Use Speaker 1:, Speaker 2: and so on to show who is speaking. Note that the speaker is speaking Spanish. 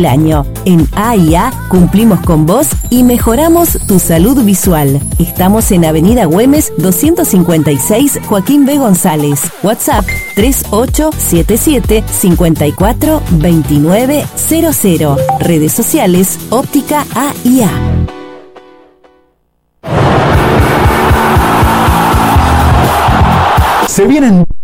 Speaker 1: año. En AIA cumplimos con vos y mejoramos tu salud visual. Estamos en Avenida Güemes 256, Joaquín B. González. WhatsApp 3877-542900. Redes sociales Óptica AIA.
Speaker 2: Se vienen